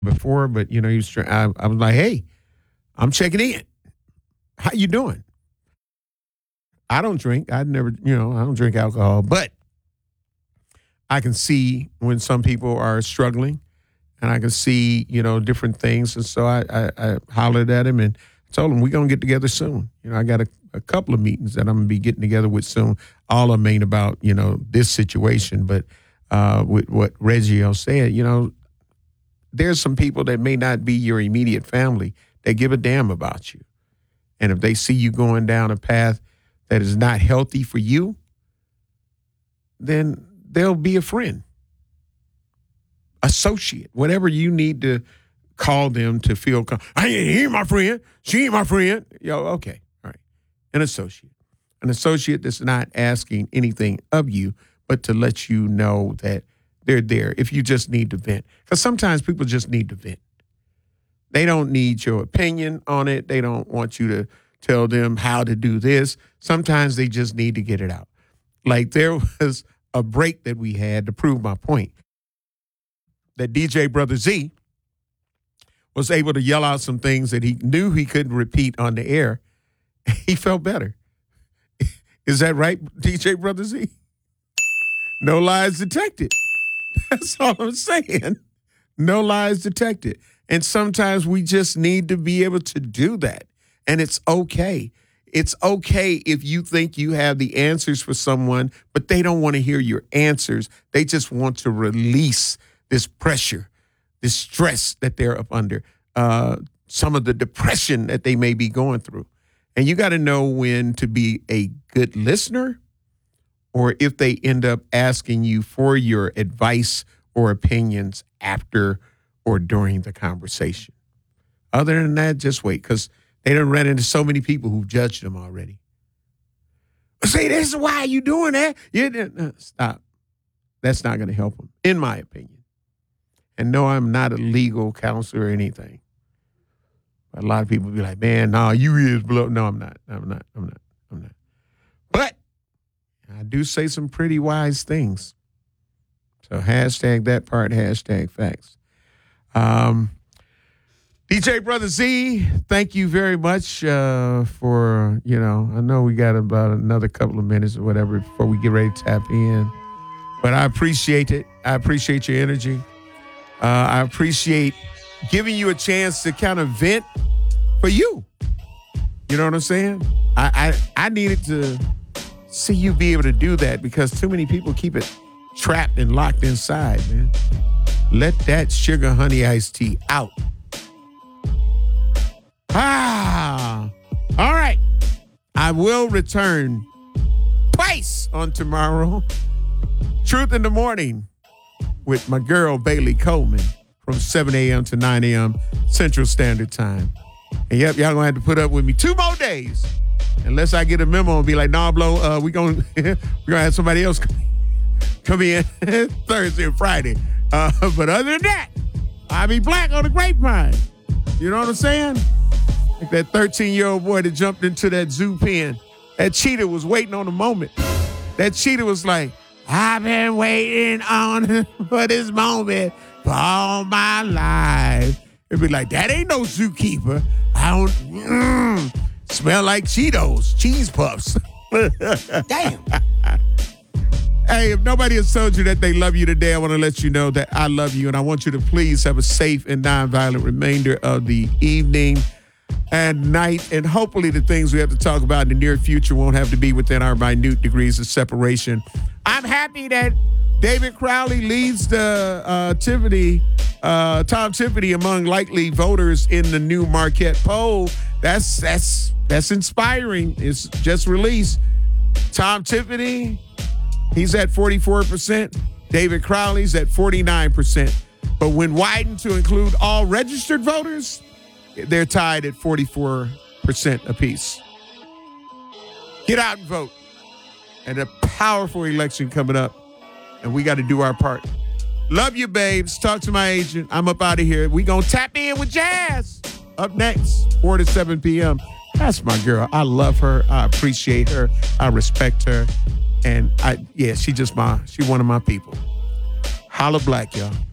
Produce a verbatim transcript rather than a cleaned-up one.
before, but you know, he was. I, I was like, "Hey, I'm checking in. How you doing?" I don't drink. I never, you know, I don't drink alcohol, but I can see when some people are struggling, and I can see, you know, different things. And so I, I, I hollered at him and told him we're gonna get together soon. You know, I got a, a couple of meetings that I'm gonna be getting together with soon. All of them ain't about, you know, this situation, but uh, with what Reggio said, you know, there's some people that may not be your immediate family that give a damn about you, and if they see you going down a path that is not healthy for you, then they'll be a friend, associate, whatever you need to call them to feel. Com- I ain't he ain't my friend. She ain't my friend. Yo, okay, all right. An associate, an associate that's not asking anything of you, but to let you know that they're there if you just need to vent. Because sometimes people just need to vent. They don't need your opinion on it. They don't want you to tell them how to do this. Sometimes they just need to get it out. Like there was a break that we had to prove my point, that D J Brother Z was able to yell out some things that he knew he couldn't repeat on the air. He felt better. Is that right, D J Brother Z? No lies detected. That's all I'm saying. No lies detected. And sometimes we just need to be able to do that. And it's okay. It's okay if you think you have the answers for someone, but they don't want to hear your answers. They just want to release this pressure, this stress that they're up under, uh, some of the depression that they may be going through. And you got to know when to be a good listener, or if they end up asking you for your advice or opinions after or during the conversation. Other than that, just wait, because they done ran into so many people who've judged them already. Say, this is why you doing that. You uh, stop. That's not going to help them, in my opinion. And no, I'm not a legal counselor or anything. But a lot of people be like, man, nah, you is blow. No, I'm not. I'm not. I'm not. I'm not. But I do say some pretty wise things. So hashtag that part, hashtag facts. Um, D J Brother Z, thank you very much uh, for, you know, I know we got about another couple of minutes or whatever before we get ready to tap in. But I appreciate it. I appreciate your energy. Uh, I appreciate giving you a chance to kind of vent for you. You know what I'm saying? I, I, I needed to see you be able to do that because too many people keep it trapped and locked inside, man. Let that sugar honey iced tea out. Ah, all right. I will return twice on tomorrow. Truth in the Morning with my girl Bailey Coleman from seven a.m. to nine a.m. Central Standard Time. And yep, y'all gonna have to put up with me two more days unless I get a memo and be like, nah, blow, uh, we gonna we gonna have somebody else come, come in Thursday and Friday. Uh, but other than that, I'll be black on the grapevine. You know what I'm saying? Like that thirteen-year-old boy that jumped into that zoo pen. That cheetah was waiting on the moment. That cheetah was like, I've been waiting on for this moment for all my life. It'd be like, that ain't no zookeeper. I don't mm, smell like Cheetos, cheese puffs. Damn. Hey, if nobody has told you that they love you today, I want to let you know that I love you, and I want you to please have a safe and nonviolent remainder of the evening and night, and hopefully the things we have to talk about in the near future won't have to be within our minute degrees of separation. I'm happy that David Crowley leads the uh, Tiffany, uh, Tom Tiffany among likely voters in the new Marquette poll. That's that's that's inspiring. It's just released. Tom Tiffany, he's at forty-four percent. David Crowley's at forty-nine percent. But when widened to include all registered voters, they're tied at forty-four percent apiece. Get out and vote. And a powerful election coming up. And we got to do our part. Love you, babes. Talk to my agent. I'm up out of here. We going to tap in with Jazz. Up next, four to seven p.m. That's my girl. I love her. I appreciate her. I respect her. And I, yeah, she just my, she one of my people. Holla black, y'all.